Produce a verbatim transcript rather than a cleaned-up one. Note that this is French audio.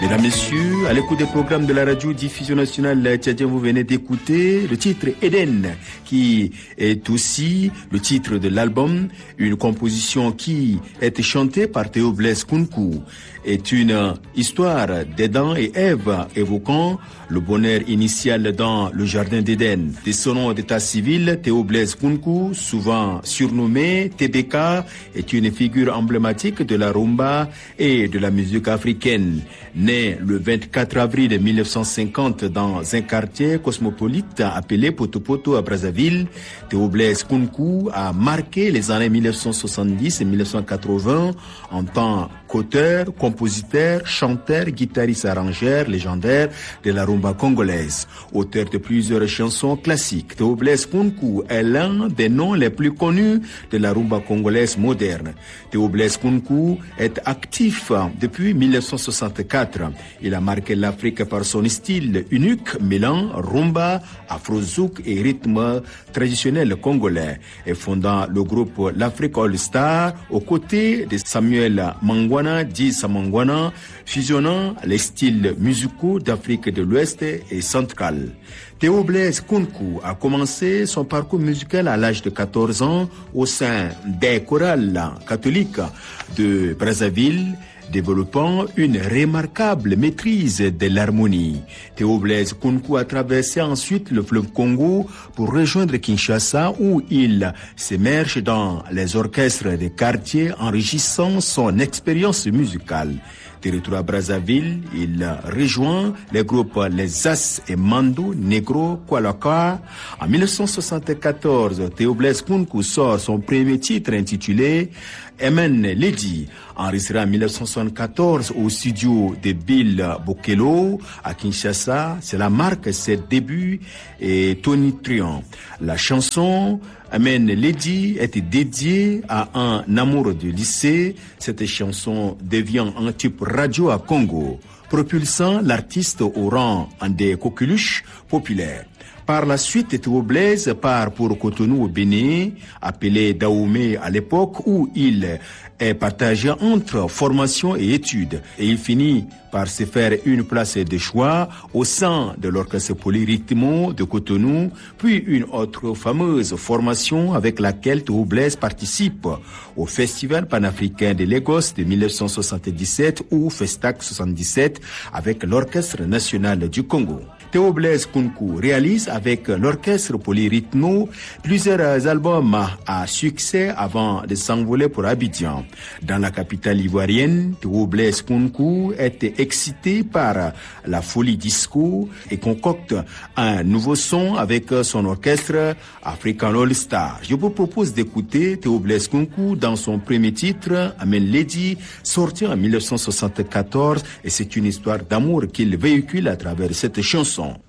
Mesdames, Messieurs, à l'écoute des programmes de la radio diffusion nationale tchadienne, vous venez d'écouter le titre Eden, qui est aussi le titre de l'album, une composition qui est chantée par Théo Blaise Kounkou. Est une histoire d'Adam et Ève évoquant le bonheur initial dans le jardin d'Éden. De son nom d'état civil, Théo Blaise Kounkou, souvent surnommé T B K, est une figure emblématique de la rumba et de la musique africaine. Né le vingt-quatre avril mille neuf cent cinquante dans un quartier cosmopolite appelé Poto-Poto à Brazzaville, Théo Blaise Kounkou a marqué les années mille neuf cent soixante-dix et mille neuf cent quatre-vingts en tant qu'auteur, compositeur, chanteur, guitariste, arrangeur légendaire de la rumba congolaise. Auteur de plusieurs chansons classiques, Théo Blaise Kounkou est l'un des noms les plus connus de la rumba congolaise moderne. Théo Blaise Kounkou est actif depuis mille neuf cent soixante-quatre. Il a marqué l'Afrique par son style unique mêlant rumba, afro-zouk et rythme traditionnel congolais. Et fondant le groupe l'Afrique All Star aux côtés de Samuel Mangwana, dit Samangwana, fusionnant les styles musicaux d'Afrique de l'Ouest et centrale. Théo Blaise Kounkou a commencé son parcours musical à l'âge de quatorze ans au sein des chorales catholiques de Brazzaville, développant une remarquable maîtrise de l'harmonie. Théo Blaise Kounkou a traversé ensuite le fleuve Congo pour rejoindre Kinshasa où il s'immerge dans les orchestres des quartiers enrichissant son expérience musicale. De retour à Brazzaville, il rejoint les groupes Les As et Mando, Negro, Kwalaka. En mille neuf cent soixante-quatorze, Théo Blaise Kounkou sort son premier titre intitulé Amen Lady, enregistré en mille neuf cent soixante-quatorze au studio de Bill Bokelo à Kinshasa. Cela marque ses débuts et tonitruant. La chanson Amen Lady était dédiée à un amour du lycée. Cette chanson devient un type radio à Congo, propulsant l'artiste au rang des coqueluches populaires. Par la suite, Théo Blaise part pour Cotonou au Bénin, appelé Dahomey à l'époque, où il est partagé entre formation et études. Et il finit par se faire une place de choix au sein de l'orchestre polyrythmo de Cotonou, puis une autre fameuse formation avec laquelle Théo Blaise participe au Festival panafricain de Lagos de mille neuf cent soixante-dix-sept ou Festac soixante-dix-sept avec l'Orchestre national du Congo. Théo Blaise Kounkou réalise avec l'orchestre polyrythmo plusieurs albums à succès avant de s'envoler pour Abidjan. Dans la capitale ivoirienne, Théo Blaise Kounkou est excité par la folie disco et concocte un nouveau son avec son orchestre African All Star. Je vous propose d'écouter Théo Blaise Kounkou dans son premier titre, Amen Lady, sorti en mille neuf cent soixante-quatorze, et c'est une histoire d'amour qu'il véhicule à travers cette chanson.